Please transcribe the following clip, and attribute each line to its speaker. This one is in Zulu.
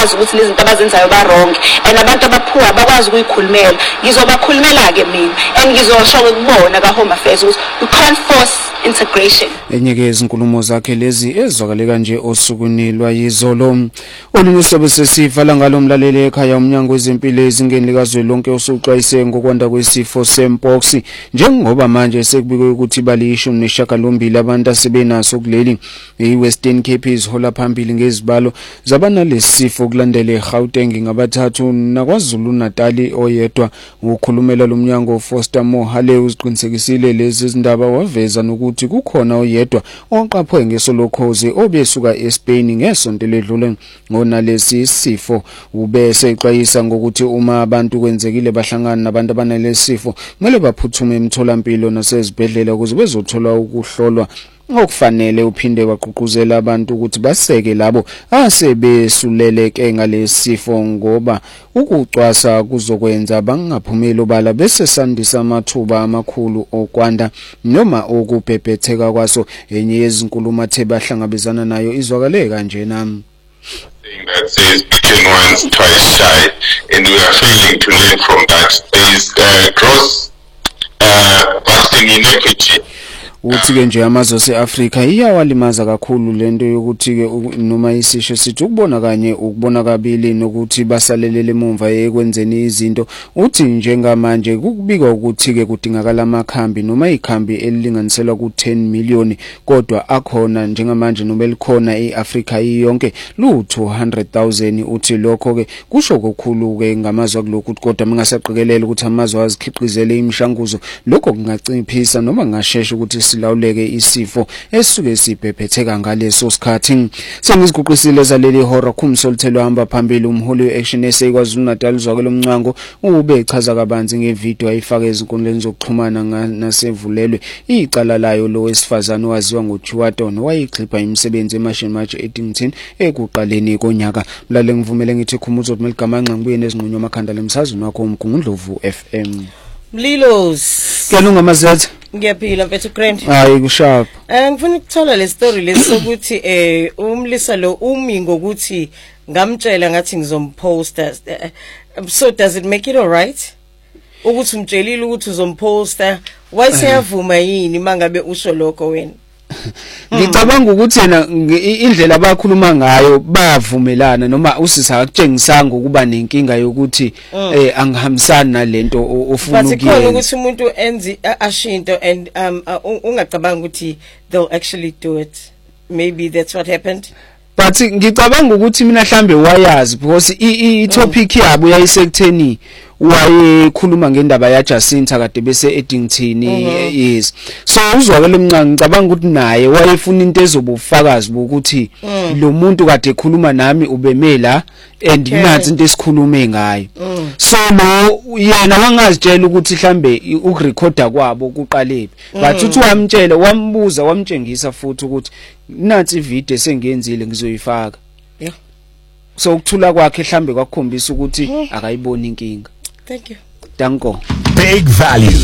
Speaker 1: bazi ukuthi lezi zinto abazenzayo ba wrong and abantu abaphuwa bakwazi ukuyikhulumela ngizobakhulumela ke mina and ngizosho ukubona ka Home Affairs ukuthi we can't force integration.
Speaker 2: Enyeke izinkulumo zakhe lezi ezwakale kanje osukuni lwayizolo olunye sobe sesivala ngalomlaleli ekhaya umnyango wezempilo ezingeni likazwelonke osuxwayise ngokwanda kwesifo sempox njengoba manje sekubikwe ukuthi balisho neshakalombili abantu asebenaso kuleli iWestern Cape ihola phambili ngezibalo zabana lesifo kulandele eGauteng ngabathathu naKwaZulu Natal oyedwa ukukhulumela lomnyango Foster Mohale uziqinisekisile lezi zindaba waveza nokuthi kukhona oyedwa oqaphwe ngesolokhozi obesuka eSpain ngesonto ledlule ngonalesi sifo ubese ixwayisa ngokuthi uma abantu kwenzekile bahlangana nabantu abanalesifo kumele baphuthume emtholampilo nasezibhedlela ukuze bezothola ukuhlolwa okufanele uphinde waqhuquzela abantu ukuthi baseke labo asebesuleleke ngalesifo ngoba ukucwasa kuzokwenza bangaphumeli obala bese sandisa amathuba amakhulu okwanda noma okubhebhetheka kwaso enye yezinkulumo athe bahlangabezana nayo izwakale kanje nami
Speaker 3: that says bitten once, twice shy, and we are failing to learn from that. There is gross vast inequity.
Speaker 2: uthi ke nje amazwe aseAfrika iyawalimaza kakhulu lento yokuthi ke noma isisho sithi ukubona kanye ukubona kabili nokuthi basalelele emumva ekwenzeni izinto uthi njengamanje kubikwa ukuthi ke kudingakala amakhambi noma ikhambi elilinganiselwa ku10 million kodwa akhona njengamanje noma elikhona eAfrika iyonke lu200,000 uthi lokho ke kusho kokhulu ke ngamazwe kulokhu kodwa mingasaqikelela ukuthi amazwe azikhiqizele imishanguzo lokho kunganciphisa noma kungashesha ukuthi silawuleke isifo esuke sibhebhetheka ngaleso sikhathi sengiziguqisile zaleli hora khumsolithelo hamba phambili umholi weAction SA KwaZulu Natal zwakelo mncango ube echaza kabanzi ngevideo ayifaka ezinkundleni zokuxhumana nasevulelwe icala layo lo wesifazane owaziwa ngoChiwaton wayixhipha imisebenzi emashini match Eddington ekuqaleni konyaka mlale ngivumele ngithi khumuzo omeligama ngqangibuye nezinqunyo amakhanda lemsazweni wakho umgungundlovu FM
Speaker 4: Mlilos
Speaker 2: Kuyalunga mazathi
Speaker 4: Ngiyaphila mfethu Grand
Speaker 2: hayi kushap
Speaker 4: ngifuna ukuthola le story lesokuthi umlisa lo umi ngokuthi ngamtshela ngathi ngizomposta so does it make it all right ukuthi umtshelile ukuthi uzomposta why siyavuma yini mangabe usho lokho wena
Speaker 2: ngicabanga ukuthi yena indlela abakhuluma ngayo bavumelana noma usisa akutshengisanga ukuba nenkinga yokuthi angihambisani nalento ofuna ukuyenza
Speaker 4: bathi ukuthi umuntu enzi ashinto and ungacabanga ukuthi they'll actually do it maybe that's what happened
Speaker 2: but ngicabanga ukuthi mina mhlambe wayazi because i-topic yabo yayisekutheni wayekhuluma ngendaba ya Jacinta kade bese Eddington yes so uzwakele emncane ngicabanga ukuthi naye wayefuna into ezobufakazi bokuthi lo muntu kade ekhuluma nami ubemela and inathi into esikhulume ngayo so lo yena wangazitshela ukuthi mhlambe ukurecorda kwabo kuqalephi but uthi wamtshela wambuza wamtshengisa futhi ukuthi nathi ivideo esengenzile ngizoyifaka so ukuthula kwakhe mhlambe kwakhombisa ukuthi akayiboni inkinga
Speaker 4: Thank you.
Speaker 2: Danko.
Speaker 5: Big value.